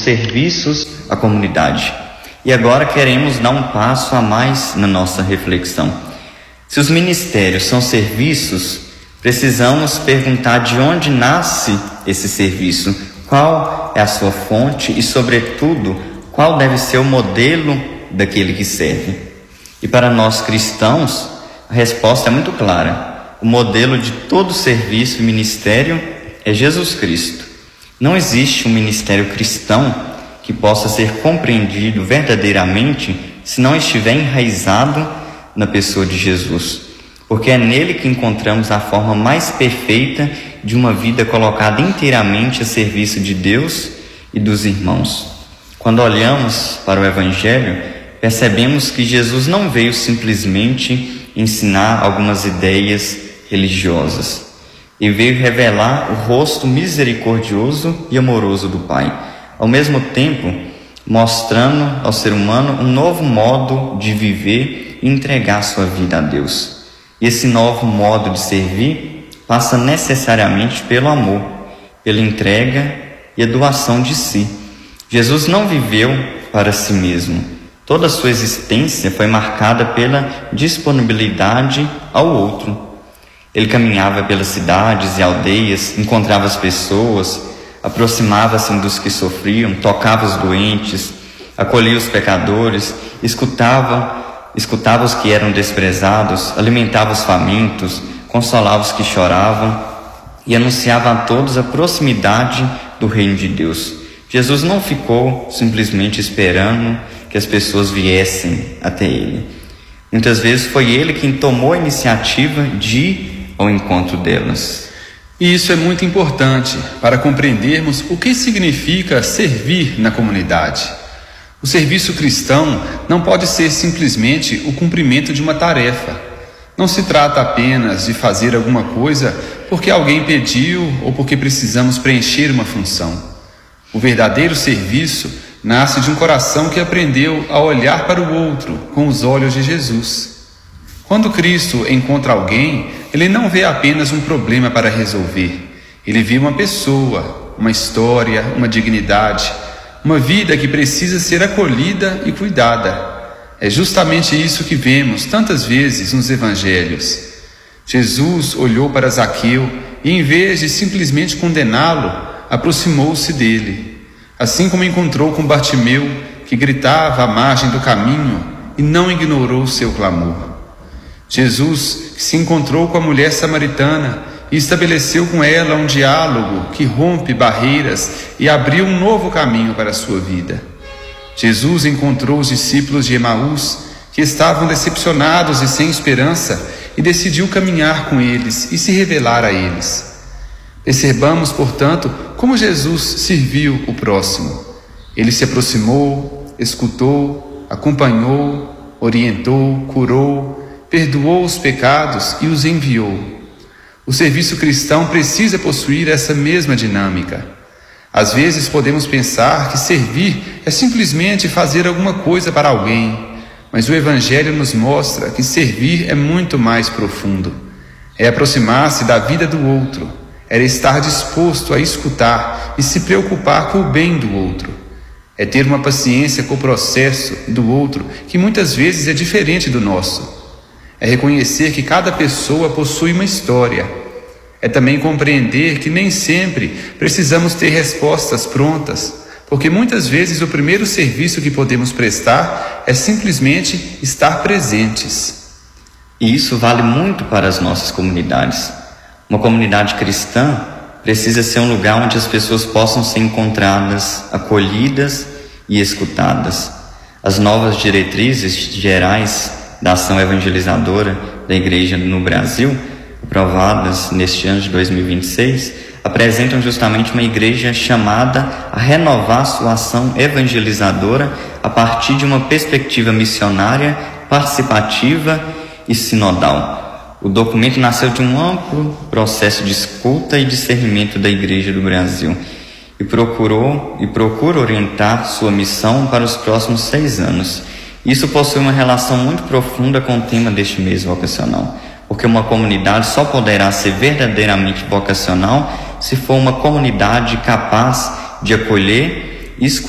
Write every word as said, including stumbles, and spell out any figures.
serviços à comunidade. E agora queremos dar um passo a mais na nossa reflexão. Se os ministérios são serviços, precisamos perguntar de onde nasce esse serviço, qual é a sua fonte e, sobretudo, qual deve ser o modelo daquele que serve. E para nós cristãos, a resposta é muito clara. O modelo de todo serviço e ministério é Jesus Cristo. Não existe um ministério cristão que possa ser compreendido verdadeiramente se não estiver enraizado na pessoa de Jesus, porque é nele que encontramos a forma mais perfeita de uma vida colocada inteiramente a serviço de Deus e dos irmãos. Quando olhamos para o Evangelho, percebemos que Jesus não veio simplesmente ensinar algumas ideias religiosas, e veio revelar o rosto misericordioso e amoroso do Pai, ao mesmo tempo mostrando ao ser humano um novo modo de viver e entregar sua vida a Deus. E esse novo modo de servir passa necessariamente pelo amor, pela entrega e a doação de si. Jesus não viveu para si mesmo. Toda a sua existência foi marcada pela disponibilidade ao outro. Ele caminhava pelas cidades e aldeias, encontrava as pessoas, aproximava-se dos que sofriam, tocava os doentes, acolhia os pecadores, escutava, escutava os que eram desprezados, alimentava os famintos, consolava os que choravam e anunciava a todos a proximidade do reino de Deus. Jesus não ficou simplesmente esperando que as pessoas viessem até ele. Muitas vezes foi ele quem tomou a iniciativa de ir ao encontro delas. E isso é muito importante para compreendermos o que significa servir na comunidade. O serviço cristão não pode ser simplesmente o cumprimento de uma tarefa. Não se trata apenas de fazer alguma coisa porque alguém pediu ou porque precisamos preencher uma função. O verdadeiro serviço nasce de um coração que aprendeu a olhar para o outro com os olhos de Jesus. Quando Cristo encontra alguém, ele não vê apenas um problema para resolver. Ele vê uma pessoa, uma história, uma dignidade, uma vida que precisa ser acolhida e cuidada. É justamente isso que vemos tantas vezes nos evangelhos. Jesus olhou para Zaqueu e, em vez de simplesmente condená-lo, aproximou-se dele. Assim como encontrou com Bartimeu, que gritava à margem do caminho e não ignorou seu clamor. Jesus se encontrou com a mulher samaritana e estabeleceu com ela um diálogo que rompe barreiras e abriu um novo caminho para a sua vida. Jesus encontrou os discípulos de Emaús, que estavam decepcionados e sem esperança, e decidiu caminhar com eles e se revelar a eles. Percebamos, portanto, como Jesus serviu o próximo. Ele se aproximou, escutou, acompanhou, orientou, curou, perdoou os pecados e os enviou. O serviço cristão precisa possuir essa mesma dinâmica. Às vezes podemos pensar que servir é simplesmente fazer alguma coisa para alguém, mas o Evangelho nos mostra que servir é muito mais profundo. É aproximar-se da vida do outro, é estar disposto a escutar e se preocupar com o bem do outro. É ter uma paciência com o processo do outro que muitas vezes é diferente do nosso. É reconhecer que cada pessoa possui uma história. É também compreender que nem sempre precisamos ter respostas prontas, porque muitas vezes o primeiro serviço que podemos prestar é simplesmente estar presentes. E isso vale muito para as nossas comunidades. Uma comunidade cristã precisa ser um lugar onde as pessoas possam ser encontradas, acolhidas e escutadas. As novas diretrizes gerais da ação evangelizadora da Igreja no Brasil, aprovadas neste ano de dois mil e vinte e seis, apresentam justamente uma igreja chamada a renovar sua ação evangelizadora a partir de uma perspectiva missionária, participativa e sinodal. O documento nasceu de um amplo processo de escuta e discernimento da Igreja do Brasil e procurou e procura orientar sua missão para os próximos seis anos. Isso possui uma relação muito profunda com o tema deste mês vocacional, porque uma comunidade só poderá ser verdadeiramente vocacional se for uma comunidade capaz de acolher e escutar